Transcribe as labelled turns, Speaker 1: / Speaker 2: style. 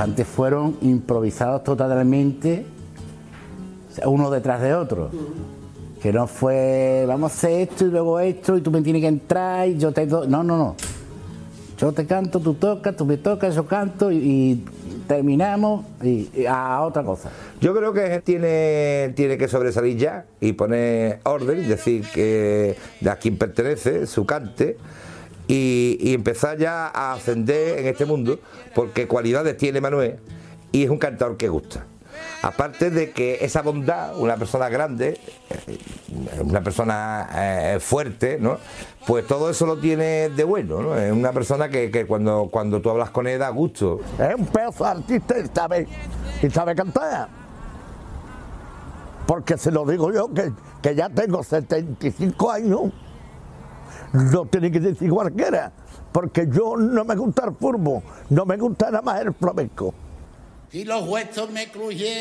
Speaker 1: cantes fueron improvisados totalmente, uno detrás de otro. Que no fue, vamos a hacer esto y luego esto, y tú me tienes que entrar y yo te... No. Yo te canto, tú tocas, tú me tocas, yo canto y terminamos y a otra cosa.
Speaker 2: Yo creo que tiene que sobresalir ya y poner orden, es decir, que a quien pertenece, su cante, y empezar ya a ascender en este mundo, porque cualidades tiene Manuel y es un cantador que gusta. Aparte de que esa bondad, una persona grande, una persona fuerte, ¿no? Pues todo eso lo tiene de bueno, ¿no? Es una persona que cuando tú hablas con él da gusto.
Speaker 3: Es un pedazo de artista y sabe cantar. Porque se lo digo yo, que ya tengo 75 años, no tiene que decir cualquiera, porque yo no me gusta el furbo, no me gusta nada más el flamenco.
Speaker 1: Si los huesos me crujen